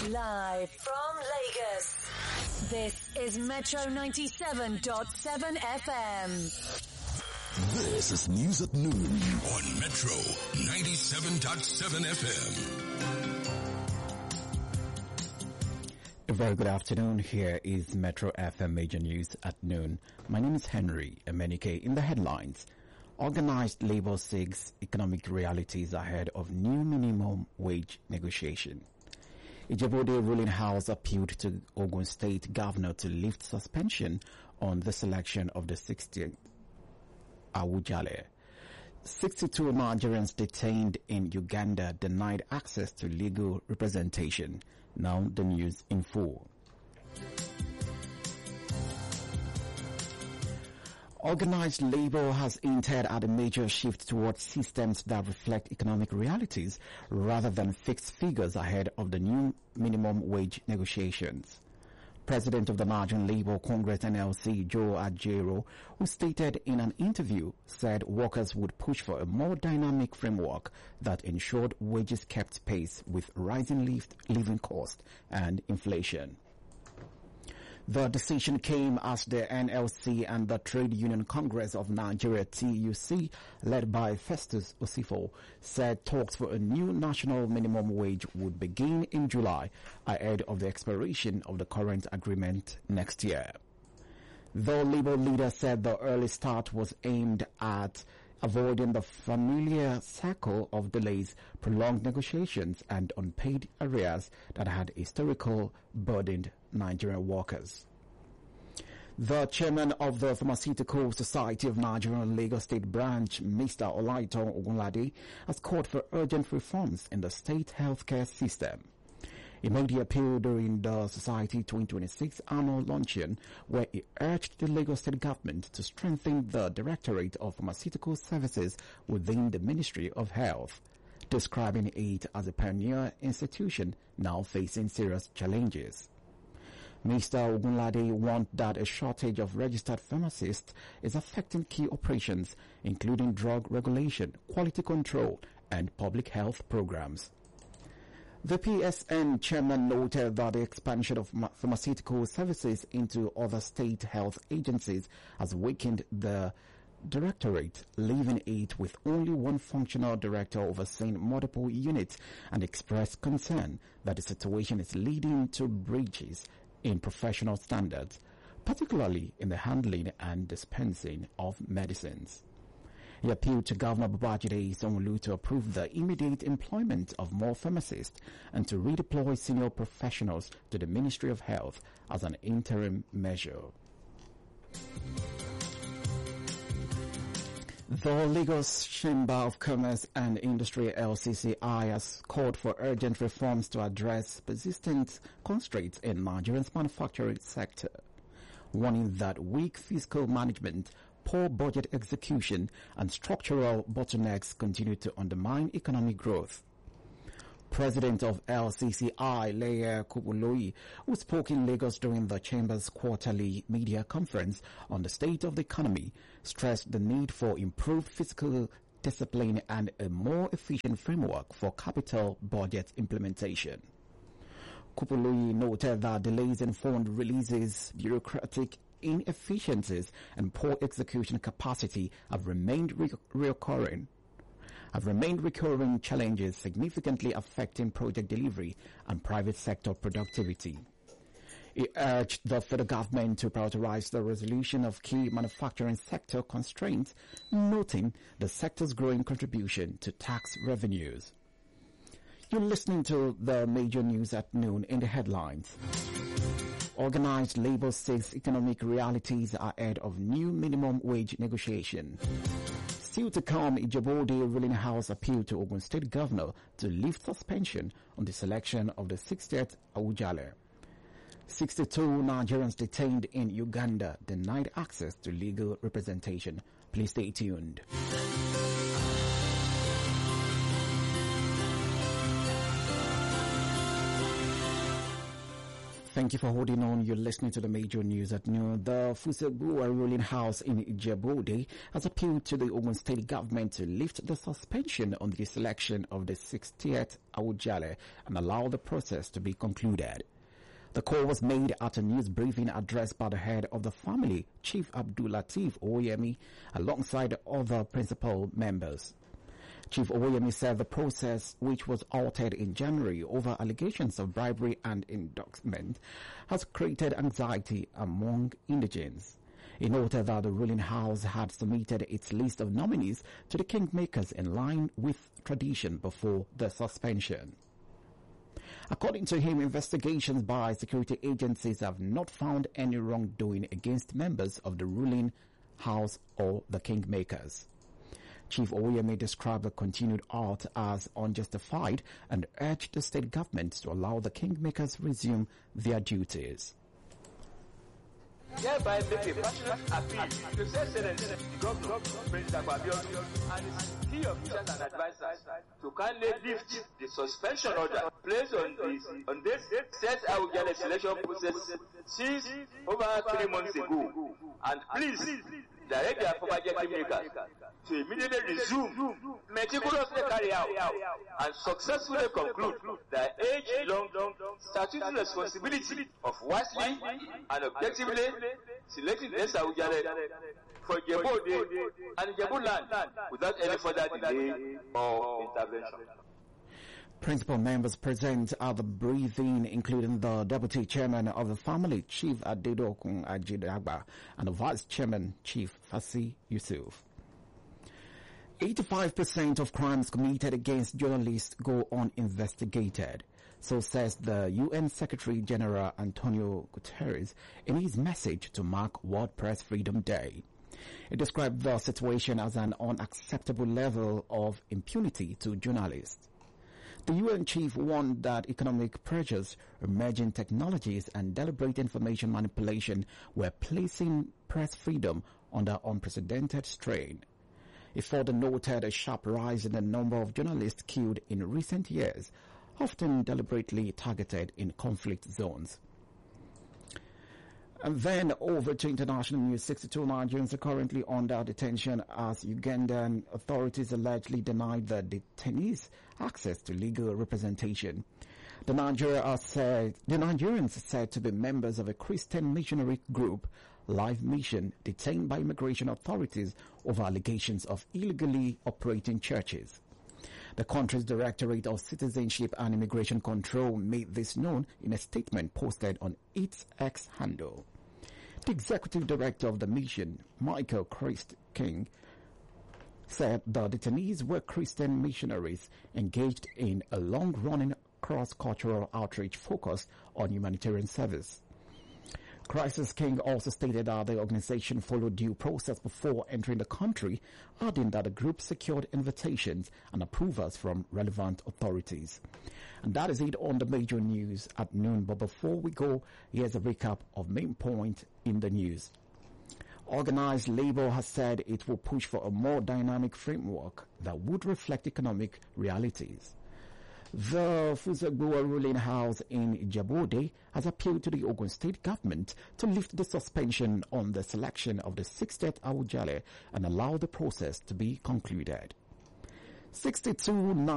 Live from Lagos, this is Metro 97.7 FM. This is News at Noon on Metro 97.7 FM. A very good afternoon. Here is Metro FM Major News at Noon. My name is Henry Emenike. In the headlines, organized labor seeks economic realities ahead of new minimum wage negotiation. Ijebode ruling house appealed to Ogun State governor to lift suspension on the selection of the 60th Awujale. 62 Nigerians detained in Uganda denied access to legal representation. Now the news in full. Organized labor has hinted at a major shift towards systems that reflect economic realities rather than fixed figures ahead of the new minimum wage negotiations. President of the Nigerian Labour Congress NLC, Joe Ajero, who stated in an interview, said workers would push for a more dynamic framework that ensured wages kept pace with rising living costs and inflation. The decision came as the NLC and the Trade Union Congress of Nigeria TUC, led by Festus Osifo, said talks for a new national minimum wage would begin in July ahead of the expiration of the current agreement next year. The Labour leader said the early start was aimed at avoiding the familiar cycle of delays, prolonged negotiations and unpaid arrears that had historically burdened Nigerian workers. The chairman of the Pharmaceutical Society of Nigeria Lagos State Branch, Mr. Olaiton Ogunlade, has called for urgent reforms in the state healthcare system. He made the appeal during the Society 2026 annual luncheon, where he urged the Lagos State government to strengthen the Directorate of Pharmaceutical Services within the Ministry of Health, describing it as a pioneer institution now facing serious challenges. Mr. Ogunlade warned that a shortage of registered pharmacists is affecting key operations, including drug regulation, quality control, and public health programs. The PSN chairman noted that the expansion of pharmaceutical services into other state health agencies has weakened the directorate, leaving it with only one functional director overseeing multiple units, and expressed concern that the situation is leading to breaches in professional standards, particularly in the handling and dispensing of medicines. He appealed to Governor Babajide Sanwo-Olu to approve the immediate employment of more pharmacists and to redeploy senior professionals to the Ministry of Health as an interim measure. The Lagos Chamber of Commerce and Industry LCCI has called for urgent reforms to address persistent constraints in Nigeria's manufacturing sector, warning that weak fiscal management, poor budget execution, and structural bottlenecks continue to undermine economic growth. President of LCCI, Leah Kubuloyi, who spoke in Lagos during the Chamber's quarterly media conference on the state of the economy, stressed the need for improved fiscal discipline and a more efficient framework for capital budget implementation. Kubuloyi noted that delays in fund releases, bureaucratic inefficiencies, and poor execution capacity have remained recurring challenges significantly affecting project delivery and private sector productivity. He urged the federal government to prioritize the resolution of key manufacturing sector constraints, noting the sector's growing contribution to tax revenues. You're listening to the major news at noon. In the headlines. Organized labor seeks economic realities ahead of new minimum wage negotiation. Still to come, Ijebode ruling house appealed to Ogun State governor to lift suspension on the selection of the 60th Awujale. 62 Nigerians detained in Uganda denied access to legal representation. Please stay tuned. Thank you for holding on. You're listening to the major news at noon. The Fusegbuwa ruling house in Ijebu-Ode has appealed to the Ogun State government to lift the suspension on the selection of the 60th Awujale and allow the process to be concluded. The call was made at a news briefing addressed by the head of the family, Chief Abdul Lateef Oyemi, alongside other principal members. Chief Oyemi said the process, which was altered in January over allegations of bribery and endorsement, has created anxiety among indigents. He noted that the ruling house had submitted its list of nominees to the kingmakers in line with tradition before the suspension. According to him, investigations by security agencies have not found any wrongdoing against members of the ruling house or the kingmakers. Chief Oyemi described the continued art as unjustified and urged the state government to allow the kingmakers resume their duties. Hereby make a passionate appeal to His Excellency Governor President Abiodun and his key officials and advisors to kindly lift the suspension order placed on this set Awujale selection process since over 3 months ago, and please direct their former kingmakers to immediately resume, meticulously carry out, and successfully conclude the age-long statutory responsibility of wisely and objectively selecting this Awujale for Ijebu-Ode and Ijebu land without any further delay or intervention. Principal members present at the briefing, including the Deputy Chairman of the family, Chief Adedokun Ajidagba, and the Vice Chairman, Chief Fasi Yusuf. 85% of crimes committed against journalists go uninvestigated. So says the UN Secretary General Antonio Guterres in his message to mark World Press Freedom Day. He described the situation as an unacceptable level of impunity to journalists. The UN chief warned that economic pressures, emerging technologies, and deliberate information manipulation were placing press freedom under unprecedented strain. He further noted a sharp rise in the number of journalists killed in recent years, often deliberately targeted in conflict zones. And then over to international news. 62 Nigerians are currently under detention as Ugandan authorities allegedly denied the detainees access to legal representation. The Nigerians said to be members of a Christian missionary group, Life Mission, detained by immigration authorities over allegations of illegally operating churches. The country's Directorate of Citizenship and Immigration Control made this known in a statement posted on its X handle. The executive director of the mission, Michael Christ King, said the detainees were Christian missionaries engaged in a long-running cross-cultural outreach focused on humanitarian service. Crisis King also stated that the organization followed due process before entering the country, adding that the group secured invitations and approvals from relevant authorities. And that is it on the major news at noon. But before we go, here's a recap of main point in the news. Organized labor has said it will push for a more dynamic framework that would reflect economic realities. The Fusegbuwa ruling house in Ijebu-Ode has appealed to the Ogun State government to lift the suspension on the selection of the 60th Awujale and allow the process to be concluded. 62